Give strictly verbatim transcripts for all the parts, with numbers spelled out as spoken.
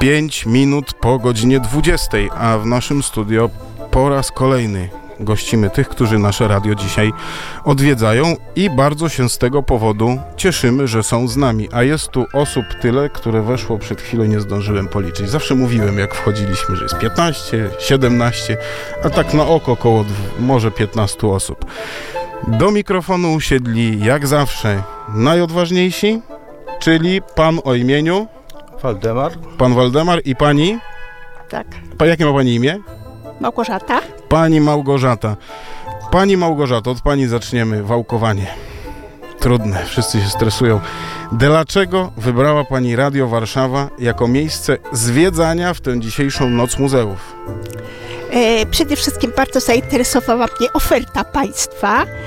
pięć minut po godzinie dwudziestej, a w naszym studio po raz kolejny gościmy tych, którzy nasze radio dzisiaj odwiedzają i bardzo się z tego powodu cieszymy, że są z nami. A jest tu osób tyle, które weszło przed chwilą, nie zdążyłem policzyć. Zawsze mówiłem, jak wchodziliśmy, że jest piętnaście, siedemnaście, a tak na oko około dw- może piętnaście osób. Do mikrofonu usiedli jak zawsze najodważniejsi, czyli pan o imieniu Waldemar. Pan Waldemar i pani? Tak. Pa, jakie ma pani imię? Małgorzata. Pani Małgorzata. Pani Małgorzato, od pani zaczniemy wałkowanie. Trudne, wszyscy się stresują. Dlaczego wybrała pani Radio Warszawa jako miejsce zwiedzania w tę dzisiejszą Noc Muzeów? E, przede wszystkim bardzo zainteresowała mnie oferta państwa, e,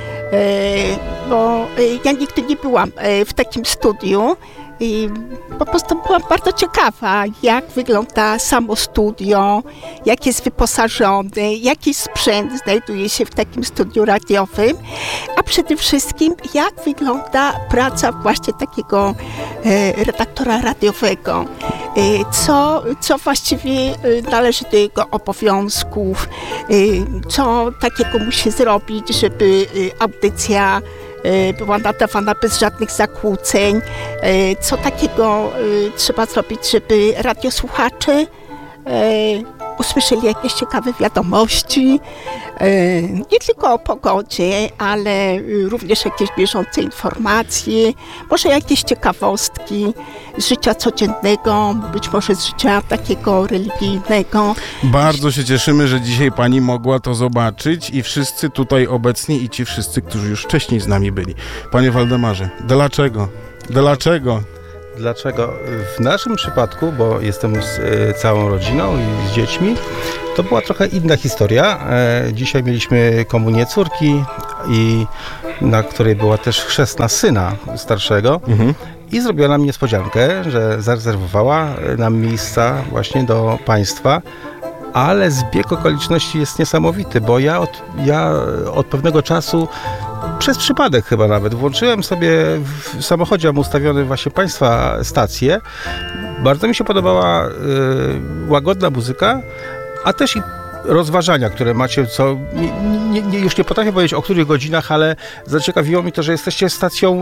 bo e, ja nigdy nie byłam e, w takim studiu i po prostu byłam bardzo ciekawa, jak wygląda samo studio, jak jest wyposażony, jaki sprzęt znajduje się w takim studiu radiowym, a przede wszystkim jak wygląda praca właśnie takiego e, redaktora radiowego. E, co, co właściwie należy do jego obowiązków, e, co takiego musi zrobić, żeby audycja była nadawana bez żadnych zakłóceń. Co takiego trzeba zrobić, żeby radiosłuchacze usłyszeli jakieś ciekawe wiadomości, nie tylko o pogodzie, ale również jakieś bieżące informacje, może jakieś ciekawostki z życia codziennego, być może z życia takiego religijnego. Bardzo się cieszymy, że dzisiaj pani mogła to zobaczyć i wszyscy tutaj obecni i ci wszyscy, którzy już wcześniej z nami byli. Panie Waldemarze, dlaczego? Dlaczego? Dlaczego? W naszym przypadku, bo jestem z e, całą rodziną i z dziećmi, to była trochę inna historia. E, dzisiaj mieliśmy komunię córki, i na której była też chrzestna syna starszego. Mhm. I zrobiła nam niespodziankę, że zarezerwowała nam miejsca właśnie do państwa. Ale zbieg okoliczności jest niesamowity, bo ja od, ja od pewnego czasu, przez przypadek chyba nawet, włączyłem sobie w samochodzie, mam ustawiony właśnie państwa stację. Bardzo mi się podobała y, łagodna muzyka, a też i rozważania, które macie, co nie, nie, nie, już nie potrafię powiedzieć o których godzinach, ale zaciekawiło mi to, że jesteście stacją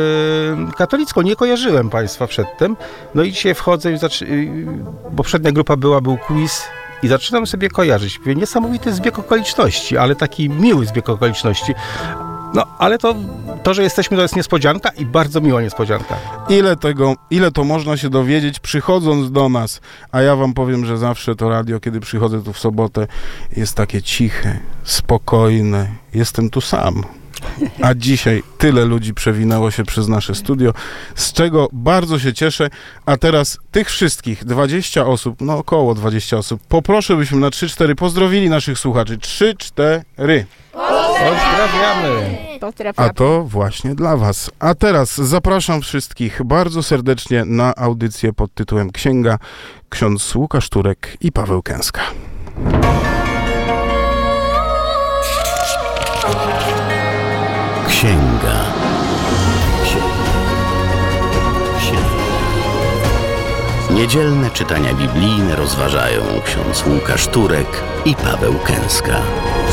y, katolicką. Nie kojarzyłem państwa przedtem. No i dzisiaj wchodzę, i zaczy- y, poprzednia grupa była, był quiz. I zaczynam sobie kojarzyć. Mówię, niesamowity zbieg okoliczności, ale taki miły zbieg okoliczności. No, ale to, to, że jesteśmy, to jest niespodzianka i bardzo miła niespodzianka. Ile tego, ile to można się dowiedzieć przychodząc do nas, a ja wam powiem, że zawsze to radio, kiedy przychodzę tu w sobotę, jest takie ciche, spokojne. Jestem tu sam. A dzisiaj tyle ludzi przewinęło się przez nasze studio, z czego bardzo się cieszę. A teraz tych wszystkich dwadzieścia osób, no około dwadzieścia osób, poproszę, byśmy na trzy cztery pozdrowili naszych słuchaczy. trzy cztery. Pozdrawiamy. A to właśnie dla was. A teraz zapraszam wszystkich bardzo serdecznie na audycję pod tytułem Księga. Ksiądz Łukasz Turek i Paweł Kęska. Księga. Księga. Niedzielne czytania biblijne rozważają ksiądz Łukasz Turek i Paweł Kęska.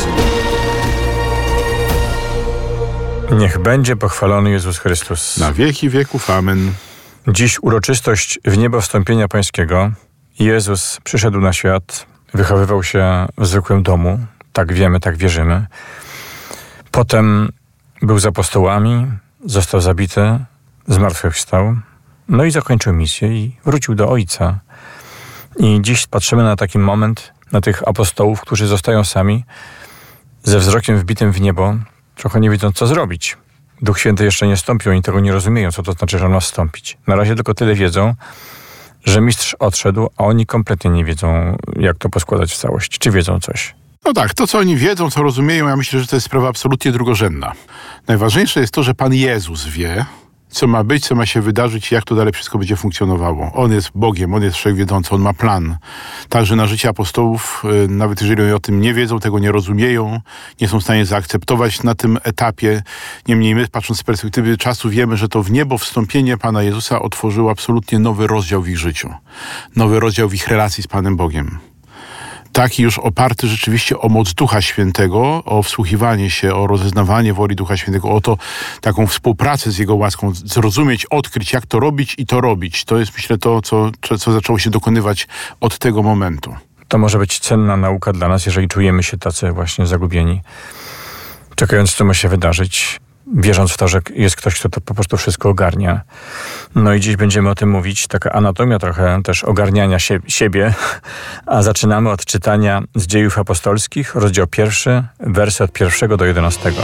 Niech będzie pochwalony Jezus Chrystus. Na wieki wieków. Amen. Dziś uroczystość w niebo wstąpienia Pańskiego. Jezus przyszedł na świat, wychowywał się w zwykłym domu. Tak wiemy, tak wierzymy. Potem był z apostołami, został zabity, zmartwychwstał, no i zakończył misję i wrócił do Ojca. I dziś patrzymy na taki moment, na tych apostołów, którzy zostają sami, ze wzrokiem wbitym w niebo, trochę nie wiedzą, co zrobić. Duch Święty jeszcze nie stąpił, oni tego nie rozumieją, co to znaczy, że ma wstąpić. Na razie tylko tyle wiedzą, że mistrz odszedł, a oni kompletnie nie wiedzą, jak to poskładać w całość. Czy wiedzą coś? No tak, to co oni wiedzą, co rozumieją, ja myślę, że to jest sprawa absolutnie drugorzędna. Najważniejsze jest to, że Pan Jezus wie, co ma być, co ma się wydarzyć i jak to dalej wszystko będzie funkcjonowało. On jest Bogiem, On jest wszechwiedzący, On ma plan. Także na życie apostołów, nawet jeżeli oni o tym nie wiedzą, tego nie rozumieją, nie są w stanie zaakceptować na tym etapie. Niemniej my, patrząc z perspektywy czasu, wiemy, że to w niebo wstąpienie Pana Jezusa otworzyło absolutnie nowy rozdział w ich życiu. Nowy rozdział w ich relacji z Panem Bogiem. Taki już oparty rzeczywiście o moc Ducha Świętego, o wsłuchiwanie się, o rozeznawanie woli Ducha Świętego, o to taką współpracę z Jego łaską, zrozumieć, odkryć, jak to robić i to robić. To jest, myślę, to, co, co zaczęło się dokonywać od tego momentu. To może być cenna nauka dla nas, jeżeli czujemy się tacy właśnie zagubieni, czekając, co ma się wydarzyć, wierząc w to, że jest ktoś, kto to po prostu wszystko ogarnia. No i dziś będziemy o tym mówić, taka anatomia trochę też ogarniania się, siebie, a zaczynamy od czytania z Dziejów Apostolskich, rozdział pierwszy, wersy od pierwszego do jedenastego.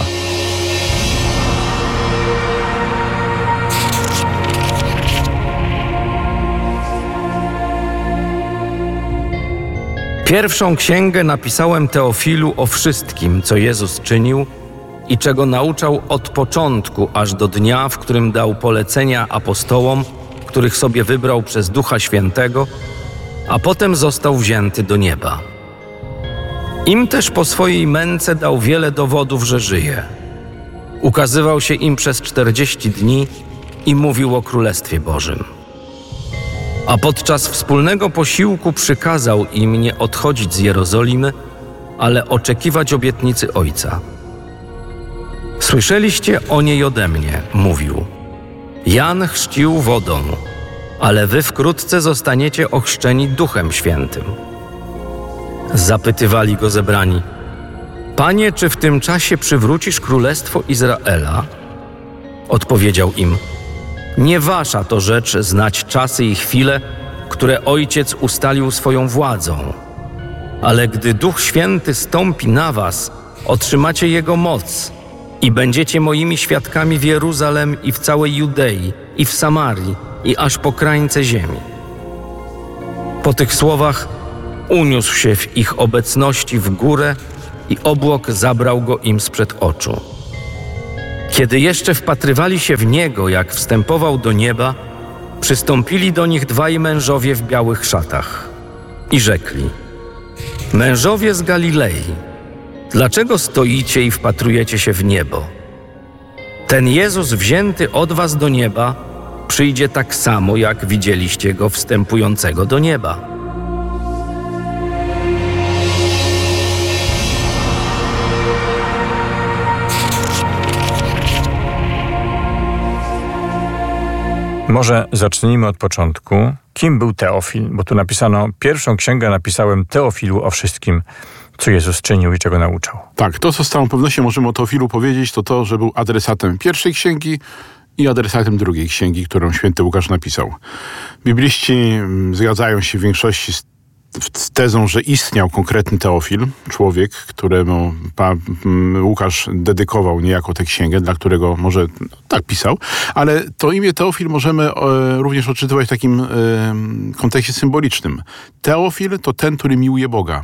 Pierwszą księgę napisałem Teofilu o wszystkim, co Jezus czynił i czego nauczał od początku, aż do dnia, w którym dał polecenia apostołom, których sobie wybrał przez Ducha Świętego, a potem został wzięty do nieba. Im też po swojej męce dał wiele dowodów, że żyje. Ukazywał się im przez czterdzieści dni i mówił o Królestwie Bożym. A podczas wspólnego posiłku przykazał im nie odchodzić z Jerozolimy, ale oczekiwać obietnicy Ojca. Słyszeliście o niej ode mnie, mówił. Jan chrzcił wodą, ale wy wkrótce zostaniecie ochrzczeni Duchem Świętym. Zapytywali go zebrani. Panie, czy w tym czasie przywrócisz królestwo Izraela? Odpowiedział im. Nie wasza to rzecz znać czasy i chwile, które Ojciec ustalił swoją władzą. Ale gdy Duch Święty stąpi na was, otrzymacie Jego moc i będziecie moimi świadkami w Jeruzalem i w całej Judei, i w Samarii, i aż po krańce ziemi. Po tych słowach uniósł się w ich obecności w górę i obłok zabrał go im sprzed oczu. Kiedy jeszcze wpatrywali się w Niego, jak wstępował do nieba, przystąpili do nich dwaj mężowie w białych szatach i rzekli: Mężowie z Galilei, dlaczego stoicie i wpatrujecie się w niebo? Ten Jezus wzięty od was do nieba przyjdzie tak samo, jak widzieliście Go wstępującego do nieba. Może zacznijmy od początku. Kim był Teofil? Bo tu napisano, pierwszą księgę napisałem Teofilu o wszystkim, co Jezus czynił i czego nauczał. Tak, to co z całą pewnością możemy o Teofilu powiedzieć, to to, że był adresatem pierwszej księgi i adresatem drugiej księgi, którą święty Łukasz napisał. Bibliści zgadzają się w większości z z tezą, że istniał konkretny Teofil, człowiek, któremu pa, Łukasz dedykował niejako tę księgę, dla którego może tak pisał, ale to imię Teofil możemy e, również odczytywać w takim e, kontekście symbolicznym. Teofil to ten, który miłuje Boga.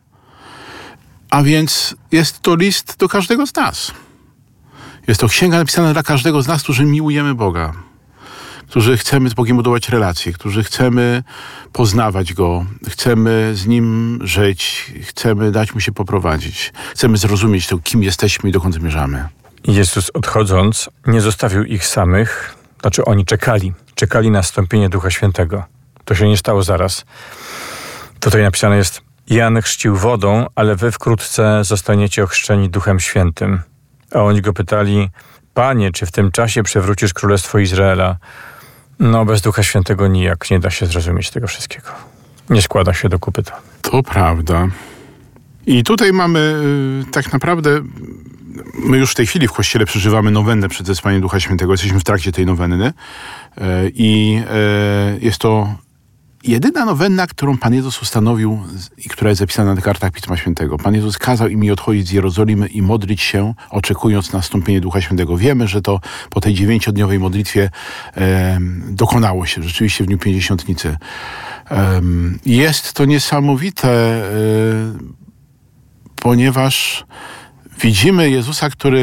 A więc jest to list do każdego z nas. Jest to księga napisana dla każdego z nas, którzy miłujemy Boga, którzy chcemy z Bogiem budować relacje, którzy chcemy poznawać Go, chcemy z Nim żyć, chcemy dać Mu się poprowadzić, chcemy zrozumieć to, kim jesteśmy i dokąd zmierzamy. Jezus odchodząc nie zostawił ich samych, znaczy oni czekali, czekali na zstąpienie Ducha Świętego. To się nie stało zaraz. Tutaj napisane jest: Jan chrzcił wodą, ale wy wkrótce zostaniecie ochrzczeni Duchem Świętym. A oni go pytali: Panie, czy w tym czasie przywrócisz Królestwo Izraela? No, bez Ducha Świętego nijak nie da się zrozumieć tego wszystkiego. Nie składa się do kupy to. To prawda. I tutaj mamy y, tak naprawdę, my już w tej chwili w Kościele przeżywamy nowennę przed zesłaniem Ducha Świętego. Jesteśmy w trakcie tej nowenny. Y, I y, jest to jedyna nowenna, którą Pan Jezus ustanowił i która jest zapisana na kartach Pisma Świętego. Pan Jezus kazał im odchodzić z Jerozolimy i modlić się, oczekując na wstąpienie Ducha Świętego. Wiemy, że to po tej dziewięciodniowej modlitwie e, dokonało się rzeczywiście w dniu Pięćdziesiątnicy. E, jest to niesamowite, e, ponieważ widzimy Jezusa, który w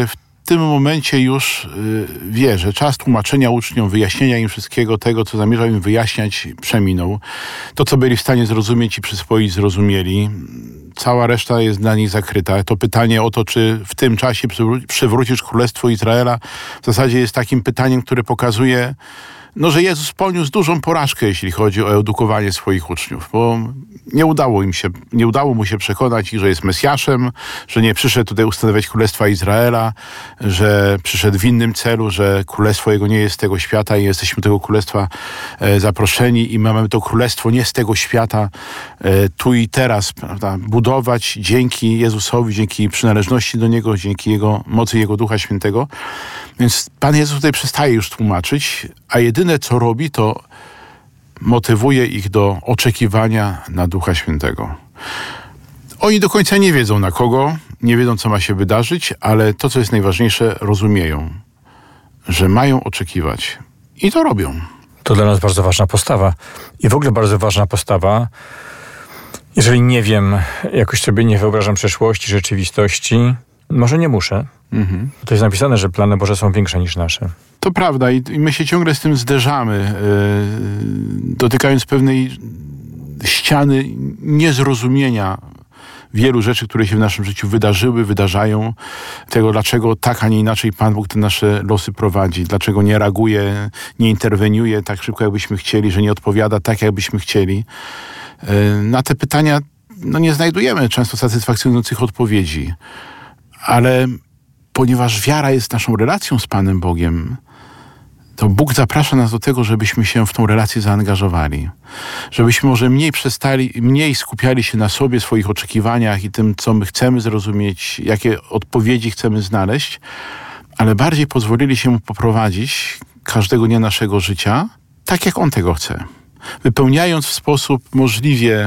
tym momencie już y, wie, że czas tłumaczenia uczniom, wyjaśnienia im wszystkiego tego, co zamierzał im wyjaśniać, przeminął. To, co byli w stanie zrozumieć i przyswoić, zrozumieli. Cała reszta jest dla nich zakryta. To pytanie o to, czy w tym czasie przywró- przywrócisz Królestwo Izraela, w zasadzie jest takim pytaniem, które pokazuje, no, że Jezus poniósł dużą porażkę, jeśli chodzi o edukowanie swoich uczniów, bo nie udało im się, nie udało mu się przekonać ich, że jest Mesjaszem, że nie przyszedł tutaj ustanawiać Królestwa Izraela, że przyszedł w innym celu, że Królestwo Jego nie jest z tego świata i jesteśmy tego Królestwa e, zaproszeni i mamy to Królestwo nie z tego świata e, tu i teraz, prawda, budować dzięki Jezusowi, dzięki przynależności do Niego, dzięki Jego mocy, Jego Ducha Świętego. Więc Pan Jezus tutaj przestaje już tłumaczyć, a jedyne co robi, to motywuje ich do oczekiwania na Ducha Świętego. Oni do końca nie wiedzą na kogo, nie wiedzą co ma się wydarzyć, ale to co jest najważniejsze, rozumieją, że mają oczekiwać i to robią. To dla nas bardzo ważna postawa i w ogóle bardzo ważna postawa. Jeżeli nie wiem, jakoś sobie nie wyobrażam przyszłości, rzeczywistości, może nie muszę. Mhm. To jest napisane, że plany Boże są większe niż nasze. To prawda i, i my się ciągle z tym zderzamy, yy, dotykając pewnej ściany niezrozumienia wielu rzeczy, które się w naszym życiu wydarzyły, wydarzają. Tego, dlaczego tak, a nie inaczej Pan Bóg te nasze losy prowadzi. Dlaczego nie reaguje, nie interweniuje tak szybko, jakbyśmy chcieli, że nie odpowiada tak, jakbyśmy chcieli. Yy, na te pytania no, nie znajdujemy często satysfakcjonujących odpowiedzi. Ale ponieważ wiara jest naszą relacją z Panem Bogiem, to Bóg zaprasza nas do tego, żebyśmy się w tą relację zaangażowali. Żebyśmy może mniej przestali, mniej skupiali się na sobie, swoich oczekiwaniach i tym, co my chcemy zrozumieć, jakie odpowiedzi chcemy znaleźć, ale bardziej pozwolili się Mu poprowadzić każdego dnia naszego życia, tak jak On tego chce. Wypełniając w sposób możliwie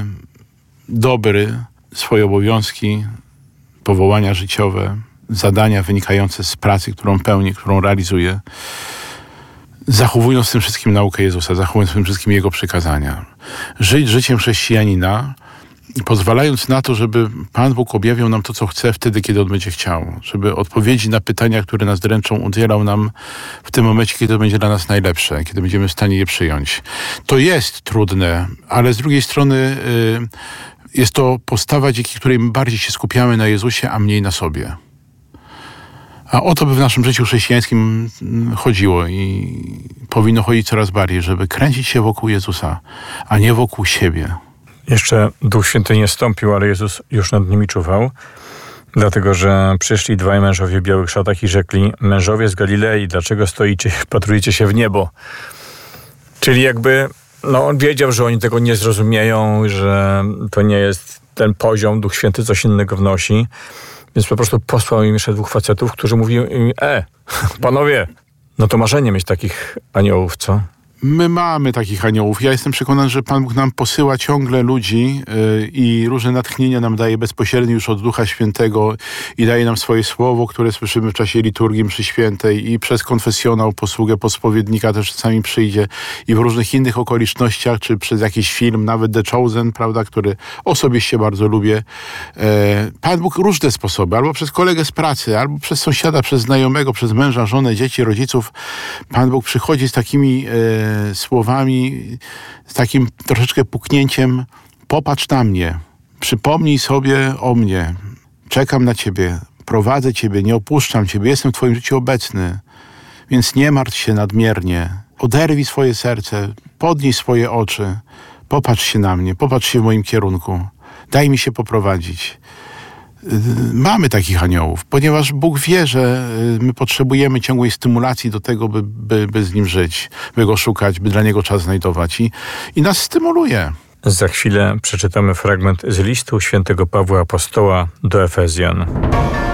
dobry swoje obowiązki, powołania życiowe, zadania wynikające z pracy, którą pełni, którą realizuje, zachowując w tym wszystkim naukę Jezusa, zachowując w tym wszystkim Jego przykazania. Żyć życiem chrześcijanina, pozwalając na to, żeby Pan Bóg objawiał nam to, co chce wtedy, kiedy On będzie chciał. Żeby odpowiedzi na pytania, które nas dręczą, udzielał nam w tym momencie, kiedy to będzie dla nas najlepsze, kiedy będziemy w stanie je przyjąć. To jest trudne, ale z drugiej strony yy, jest to postawa, dzięki której my bardziej się skupiamy na Jezusie, a mniej na sobie. A o to by w naszym życiu chrześcijańskim chodziło i powinno chodzić coraz bardziej, żeby kręcić się wokół Jezusa, a nie wokół siebie. Jeszcze Duch Święty nie stąpił, ale Jezus już nad nimi czuwał, dlatego że przyszli dwaj mężowie w białych szatach i rzekli: mężowie z Galilei, dlaczego stoicie, patrujecie się w niebo? Czyli jakby no, on wiedział, że oni tego nie zrozumieją, że to nie jest ten poziom, Duch Święty coś innego wnosi. Więc po prostu posłał im jeszcze dwóch facetów, którzy mówili im: e, panowie, no to marzenie mieć takich aniołów, co? My mamy takich aniołów. Ja jestem przekonany, że Pan Bóg nam posyła ciągle ludzi yy, i różne natchnienia nam daje bezpośrednio już od Ducha Świętego i daje nam swoje słowo, które słyszymy w czasie liturgii mszy świętej i przez konfesjonał, posługę pospowiednika też czasami przyjdzie i w różnych innych okolicznościach, czy przez jakiś film, nawet The Chosen, prawda, który osobiście bardzo lubię. Yy, Pan Bóg różne sposoby, albo przez kolegę z pracy, albo przez sąsiada, przez znajomego, przez męża, żonę, dzieci, rodziców. Pan Bóg przychodzi z takimi yy, słowami, z takim troszeczkę puknięciem: popatrz na mnie, przypomnij sobie o mnie, czekam na Ciebie, prowadzę Ciebie, nie opuszczam Ciebie, jestem w Twoim życiu obecny, więc nie martw się nadmiernie, oderwij swoje serce, podnieś swoje oczy, popatrz się na mnie, popatrz się w moim kierunku, daj mi się poprowadzić. Mamy takich aniołów, ponieważ Bóg wie, że my potrzebujemy ciągłej stymulacji do tego, by, by, by z Nim żyć, by Go szukać, by dla Niego czas znajdować i, i nas stymuluje. Za chwilę przeczytamy fragment z listu świętego Pawła Apostoła do Efezjan.